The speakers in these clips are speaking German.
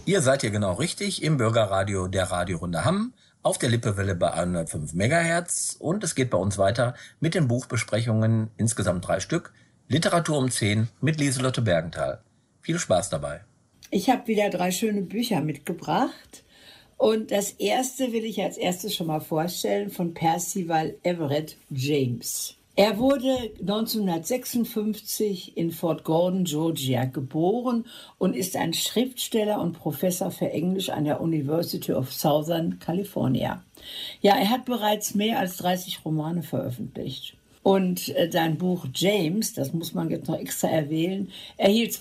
Ihr seid hier genau richtig im Bürgerradio der Radiorunde Hamm auf der Lippewelle bei 105 Megahertz und es geht bei uns weiter mit den Buchbesprechungen, insgesamt 3 Stück, Literatur um 10 mit Lieselotte Bergenthal. Viel Spaß dabei. Ich habe wieder 3 schöne Bücher mitgebracht und das erste will ich als erstes schon mal vorstellen von Percival Everett James. Er wurde 1956 in Fort Gordon, Georgia, geboren und ist ein Schriftsteller und Professor für Englisch an der University of Southern California. Ja, er hat bereits mehr als 30 Romane veröffentlicht. Und sein Buch James, das muss man jetzt noch extra erwähnen, erhielt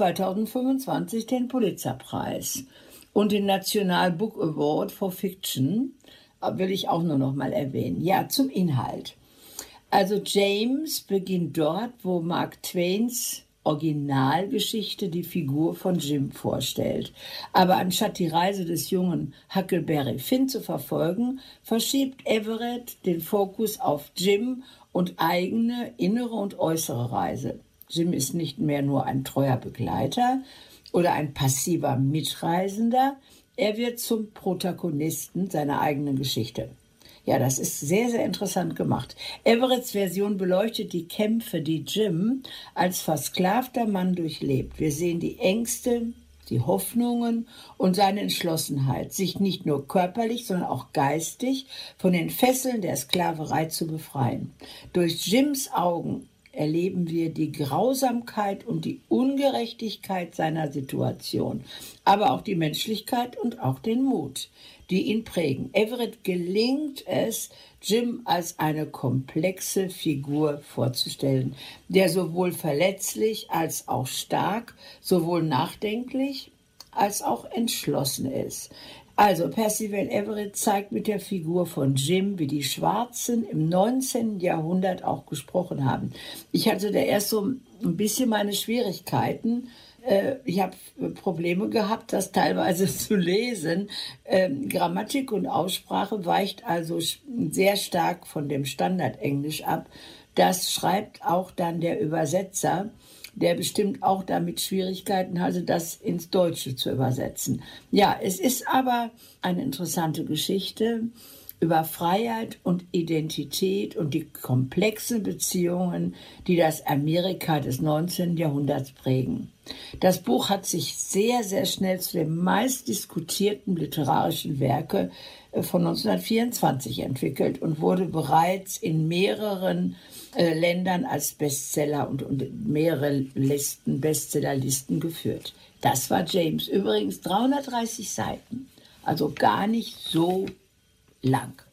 2025 den Pulitzerpreis und den National Book Award for Fiction, will ich auch nur noch mal erwähnen. Ja, zum Inhalt. Also James beginnt dort, wo Mark Twains Originalgeschichte die Figur von Jim vorstellt. Aber anstatt die Reise des jungen Huckleberry Finn zu verfolgen, verschiebt Everett den Fokus auf Jim und eigene innere und äußere Reise. Jim ist nicht mehr nur ein treuer Begleiter oder ein passiver Mitreisender, er wird zum Protagonisten seiner eigenen Geschichte. Ja, das ist sehr, sehr interessant gemacht. Everetts Version beleuchtet die Kämpfe, die Jim als versklavter Mann durchlebt. Wir sehen die Ängste, die Hoffnungen und seine Entschlossenheit, sich nicht nur körperlich, sondern auch geistig von den Fesseln der Sklaverei zu befreien. Durch Jims Augen erleben wir die Grausamkeit und die Ungerechtigkeit seiner Situation, aber auch die Menschlichkeit und auch den Mut, die ihn prägen. Everett gelingt es, Jim als eine komplexe Figur vorzustellen, der sowohl verletzlich als auch stark, sowohl nachdenklich als auch entschlossen ist. Also Percival Everett zeigt mit der Figur von Jim, wie die Schwarzen im 19. Jahrhundert auch gesprochen haben. Ich hatte da erst so ein bisschen meine Schwierigkeiten. Ich habe Probleme gehabt, das teilweise zu lesen. Grammatik und Aussprache weicht also sehr stark von dem Standardenglisch ab. Das schreibt auch dann der Übersetzer, der bestimmt auch damit Schwierigkeiten hatte, das ins Deutsche zu übersetzen. Ja, es ist aber eine interessante Geschichte über Freiheit und Identität und die komplexen Beziehungen, die das Amerika des 19. Jahrhunderts prägen. Das Buch hat sich sehr, sehr schnell zu dem meistdiskutierten literarischen Werke von 1924 entwickelt und wurde bereits in mehreren Ländern als Bestseller und mehrere Bestsellerlisten geführt. Das war James. Übrigens 330 Seiten, also gar nicht so lang.